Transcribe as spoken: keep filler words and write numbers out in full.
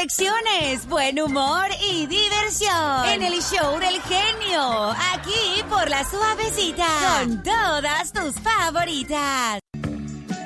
reflexiones, buen humor y diversión. En el show del genio, aquí por La Suavecita, con todas tus favoritas.